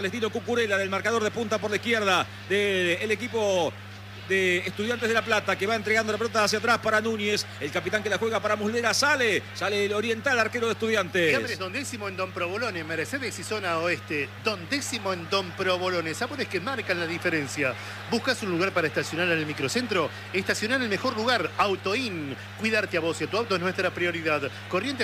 Palestino Cucurella del marcador de punta por la izquierda del equipo de Estudiantes de La Plata, que va entregando la pelota hacia atrás para Núñez, el capitán que la juega para Muslera, sale el oriental, arquero de Estudiantes. Siempre es Don Décimo en Don Provolone, Mercedes y zona oeste. Don Décimo en Don Provolone, sabores que marcan la diferencia. ¿Buscas un lugar para estacionar en el microcentro? Estacionar en el mejor lugar, Autoin. Cuidarte a vos y a tu auto es nuestra prioridad. Corriente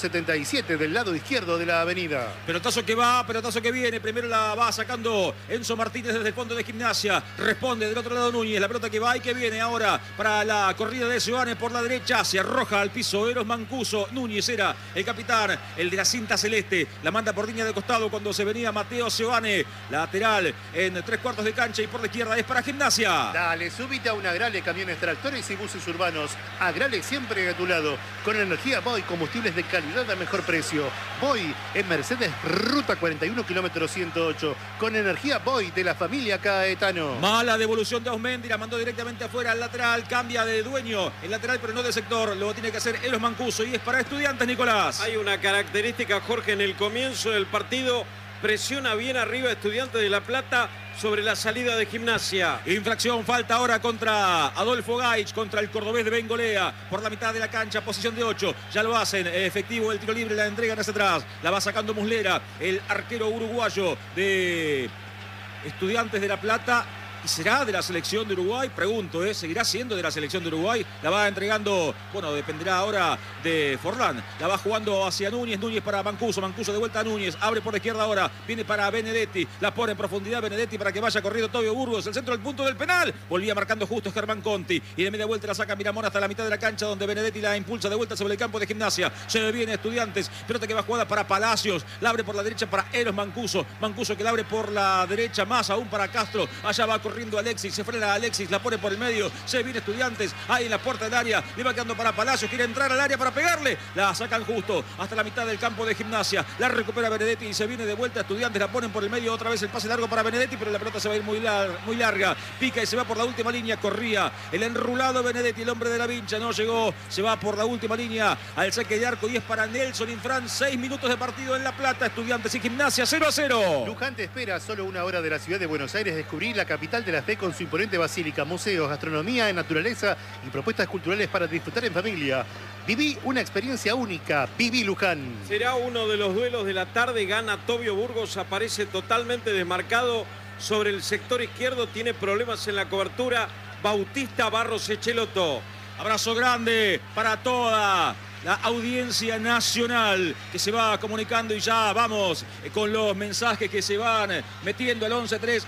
677 del lado izquierdo de la avenida. Pelotazo que va, pelotazo que viene, primero la va sacando Enzo Martínez desde el fondo de Gimnasia, responde del otro lado Núñez, la pelota que va y que viene ahora para la corrida de Seoane por la derecha, se arroja al piso Eros Mancuso. Núñez era el capitán, el de la cinta celeste, la manda por línea de costado cuando se venía Mateo Seoane, lateral en 3/4 de cancha y por la izquierda es para Gimnasia. Dale, súbite a un Agrale, camiones tractores y buses urbanos. Agrale siempre a tu lado, con energía Boy, combustibles de calidad a mejor precio. Boy en Mercedes, ruta 41, kilómetro 108, con energía Boy de la familia Caetano. Mala devolución de Ausmendi, la mandó directamente afuera al lateral, cambia de dueño el lateral pero no de sector, lo tiene que hacer Eros Mancuso y es para Estudiantes, Nicolás. Hay una característica, Jorge, en el comienzo del partido, presiona bien arriba Estudiantes de La Plata sobre la salida de Gimnasia. Infracción, falta ahora contra Adolfo Gaich, contra el cordobés de Bengolea, por la mitad de la cancha, posición de 8, ya lo hacen, efectivo el tiro libre, la entregan hacia atrás, la va sacando Muslera, el arquero uruguayo de Estudiantes de La Plata. ¿Y será de la selección de Uruguay? Pregunto, ¿seguirá siendo de la selección de Uruguay? La va entregando, bueno, dependerá ahora de Forlán. La va jugando hacia Núñez, Núñez para Mancuso, Mancuso de vuelta a Núñez, abre por la izquierda ahora, viene para Benedetti, la pone en profundidad Benedetti para que vaya corriendo Tobio Burgos, el centro del punto del penal. Volvía marcando justo Germán Conti y de media vuelta la saca Miramón hasta la mitad de la cancha donde Benedetti la impulsa de vuelta sobre el campo de Gimnasia. Se viene Estudiantes, pelota que va jugada para Palacios, la abre por la derecha para Eros Mancuso, Mancuso que la abre por la derecha, más aún para Castro, allá va corriendo Alexis, se frena Alexis, la pone por el medio, se viene Estudiantes, ahí en la puerta del área, le va quedando para Palacios, quiere entrar al área para pegarle, la sacan justo hasta la mitad del campo de Gimnasia, la recupera Benedetti y se viene de vuelta Estudiantes, la ponen por el medio, otra vez el pase largo para Benedetti, pero la pelota se va a ir muy larga, pica y se va por la última línea, corría el enrulado Benedetti, el hombre de la vincha, no llegó, se va por la última línea al saque de arco y es para Nelson Infran, 6 minutos de partido en La Plata, Estudiantes y Gimnasia 0-0. Luján te espera solo una hora de la ciudad de Buenos Aires, descubrir la capital de la fe con su imponente basílica, museos, gastronomía, naturaleza y propuestas culturales para disfrutar en familia. Viví una experiencia única, viví Luján. Será uno de los duelos de la tarde, gana Tobio Burgos, aparece totalmente desmarcado sobre el sector izquierdo, tiene problemas en la cobertura, Bautista Barros Echeloto. Abrazo grande para toda la audiencia nacional que se va comunicando y ya vamos con los mensajes que se van metiendo al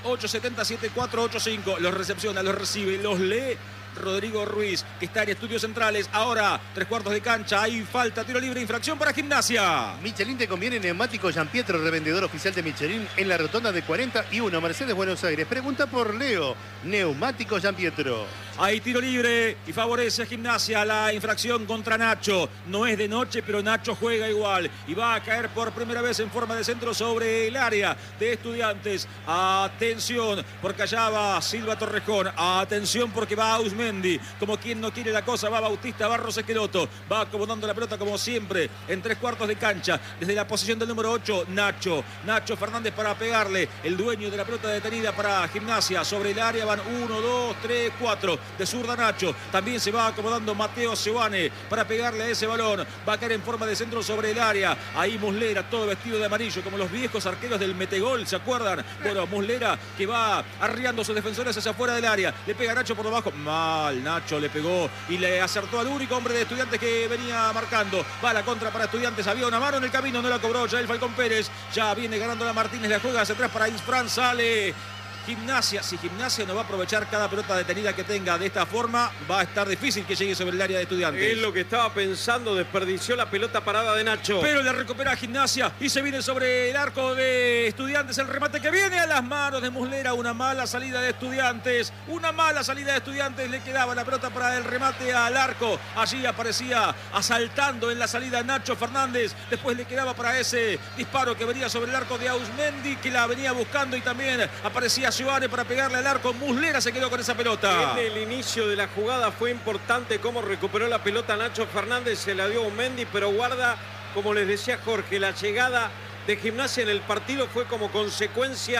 11-3-877-485. Los recepciona, los recibe, los lee Rodrigo Ruiz, que está en estudios centrales. Ahora, 3/4 de cancha, hay falta, tiro libre, infracción para Gimnasia. Michelin te conviene, neumático Gianpietro, revendedor oficial de Michelin en la rotonda de 41, Mercedes, Buenos Aires. Pregunta por Leo, neumático Gianpietro. Hay tiro libre y favorece a Gimnasia la infracción contra Nacho. No es de noche, pero Nacho juega igual y va a caer por primera vez en forma de centro sobre el área de Estudiantes. Atención, porque allá va Silva Torrejón. Atención, porque va Ausmendi. Como quien no quiere la cosa, va Bautista Barros Esqueloto. Va acomodando la pelota como siempre en 3/4 de cancha. Desde la posición del número 8, Nacho Fernández para pegarle. El dueño de la pelota detenida para Gimnasia. Sobre el área van 1, 2, 3, 4. De zurda Nacho. También se va acomodando Mateo Seoane para pegarle a ese balón. Va a caer en forma de centro sobre el área. Ahí Muslera, todo vestido de amarillo, como los viejos arqueros del Metegol, ¿se acuerdan? Bueno, Muslera que va arriando a sus defensores hacia afuera del área. Le pega a Nacho por debajo. Mal, Nacho le pegó y le acertó al único hombre de Estudiantes que venía marcando. Va la contra para Estudiantes. Había una mano en el camino, no la cobró ya el Falcón Pérez. Ya viene ganando la Martínez, la juega hacia atrás para Infran, sale Gimnasia. Si Gimnasia no va a aprovechar cada pelota detenida que tenga de esta forma, va a estar difícil que llegue sobre el área de Estudiantes. Es lo que estaba pensando, desperdició la pelota parada de Nacho. Pero le recupera Gimnasia y se viene sobre el arco de Estudiantes. El remate que viene a las manos de Muslera. Una mala salida de Estudiantes. Una mala salida de Estudiantes. Le quedaba la pelota para el remate al arco. Allí aparecía asaltando en la salida Nacho Fernández. Después le quedaba para ese disparo que venía sobre el arco de Ausmendi, que la venía buscando, y también aparecía Seoane para pegarle al arco. Muslera se quedó con esa pelota. En el inicio de la jugada fue importante cómo recuperó la pelota Nacho Fernández, se la dio a Mendy, pero guarda, como les decía Jorge, la llegada de Gimnasia en el partido fue como consecuencia